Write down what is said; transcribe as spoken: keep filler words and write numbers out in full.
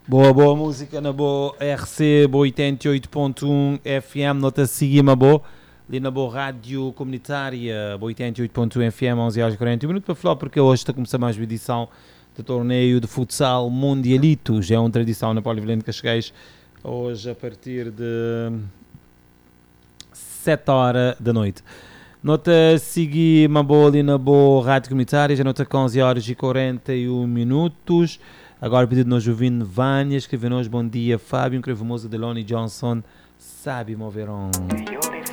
Boa, boa música na boa R C boa oitenta e oito ponto um F M, nota seguima boa, ali na boa rádio comunitária, boa oitenta e oito ponto um F M, onze horas e quarenta minutos, para falar porque hoje está a começar mais uma edição do torneio de futsal Mundialitos, é uma tradição na Polivalente Cascais, hoje a partir de sete horas da noite. Nota seguima boa ali na boa rádio comunitária, já nota com onze horas e quarenta e um minutos. Agora pedido nós ouvindo Vânia, escreveu-nos bom dia Fábio, escreveu-nos Deloni Johnson, sabe moveram.